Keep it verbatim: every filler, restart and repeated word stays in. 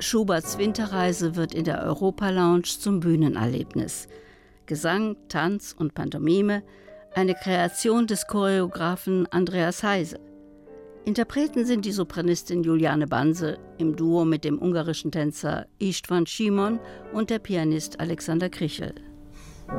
Schuberts Winterreise wird in der Europa-Lounge zum Bühnenerlebnis. Gesang, Tanz und Pantomime, eine Kreation des Choreografen Andreas Heise. Interpreten sind die Sopranistin Juliane Banse im Duo mit dem ungarischen Tänzer István Simon und der Pianist Alexander Krichel.